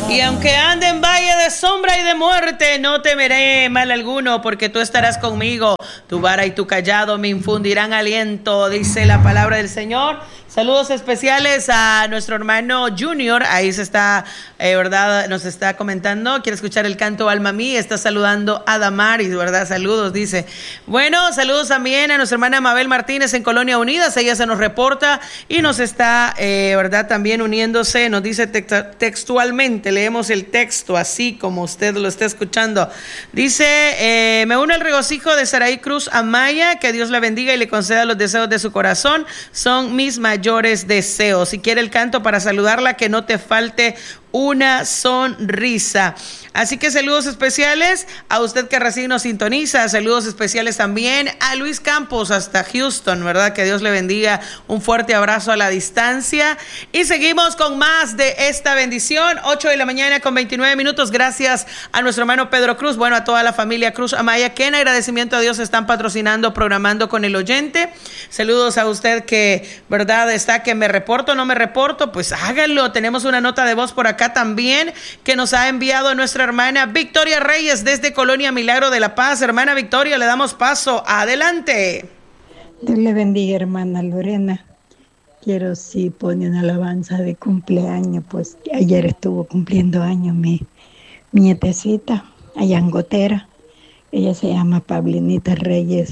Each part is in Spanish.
Y aunque ande en valle de sombra y de muerte, no temeré mal alguno, porque tú estarás conmigo. Tu vara y tu callado me infundirán aliento, dice la palabra del Señor. Saludos especiales a nuestro hermano Junior, ahí se está, ¿verdad? Nos está comentando, quiere escuchar el canto Alma Mía, está saludando a Damaris, ¿verdad? Saludos, dice. Bueno, saludos también a nuestra hermana Mabel Martínez en Colonia Unidas, ella se nos reporta y nos está, ¿verdad? También uniéndose, nos dice textualmente, leemos el texto así como usted lo está escuchando. Dice, me uno al regocijo de Saraí Cruz Amaya, que Dios la bendiga y le conceda los deseos de su corazón, son mis mayores deseos. Si quiere el canto para saludarla, que no te falte una sonrisa. Así que saludos especiales a usted que recién nos sintoniza, saludos especiales también a Luis Campos hasta Houston, ¿verdad? Que Dios le bendiga, un fuerte abrazo a la distancia y seguimos con más de esta bendición, 8 de la mañana con 29 minutos, gracias a nuestro hermano Pedro Cruz, bueno, a toda la familia Cruz Amaya que en agradecimiento a Dios están patrocinando, programando con el oyente. Saludos a usted que, ¿verdad? Está que me reporto, no me reporto, pues háganlo, tenemos una nota de voz por acá también que nos ha enviado nuestra hermana Victoria Reyes desde Colonia Milagro de La Paz. Hermana Victoria, le damos paso. Adelante. Dios le bendiga, hermana Lorena. Quiero si pone una alabanza de cumpleaños, pues ayer estuvo cumpliendo años mi nietecita, allá en Gotera. Ella se llama Pablinita Reyes.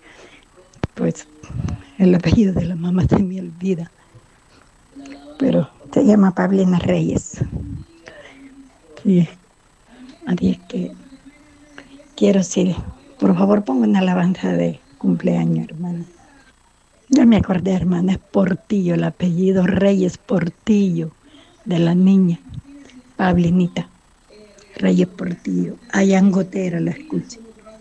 Pues el apellido de la mamá se me olvida, pero se llama Pablina Reyes. Sí. Así es que quiero, si por favor ponga una alabanza de cumpleaños, hermana. Ya me acordé, hermana, es Portillo, el apellido Reyes Portillo, de la niña Pablinita Reyes Portillo. Allá en Gotera la escuché.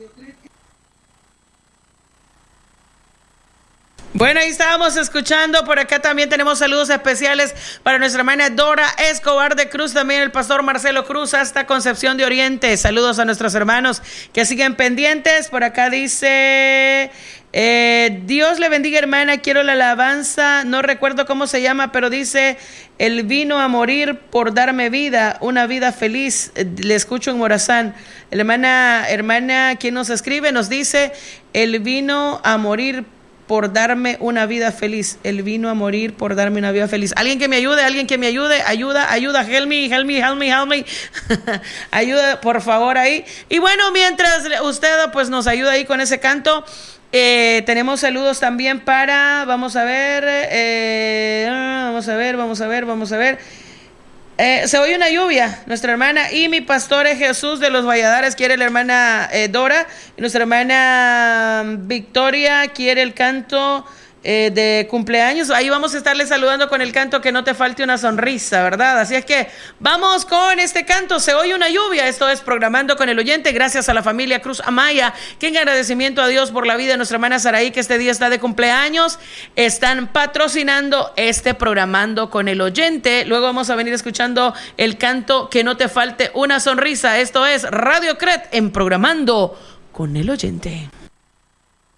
Bueno, ahí estábamos escuchando, por acá también tenemos saludos especiales para nuestra hermana Dora Escobar de Cruz, también el pastor Marcelo Cruz hasta Concepción de Oriente. Saludos a nuestros hermanos que siguen pendientes. Por acá dice, Dios le bendiga, hermana, quiero la alabanza, no recuerdo cómo se llama, pero dice, Él vino a morir por darme vida, una vida feliz. Le escucho en Morazán. La hermana, quien nos escribe, nos dice, Él vino a morir por darme una vida feliz. Él vino a morir por darme una vida feliz. Alguien que me ayude, ayuda, help me. Ayuda, por favor, ahí. Y bueno, mientras usted pues nos ayuda ahí con ese canto, tenemos saludos también para, vamos a ver. Se oye una lluvia, nuestra hermana y mi pastor Jesús de los Valladares quiere la hermana Dora, y nuestra hermana Victoria quiere el canto de cumpleaños. Ahí vamos a estarle saludando con el canto Que no te falte una sonrisa, ¿verdad? Así es que vamos con este canto, Se oye una lluvia. Esto es Programando con el Oyente, gracias a la familia Cruz Amaya, que en agradecimiento a Dios por la vida de nuestra hermana Saraí, que este día está de cumpleaños, están patrocinando este Programando con el Oyente. Luego vamos a venir escuchando el canto Que no te falte una sonrisa. Esto es Radio Cret en Programando con el Oyente.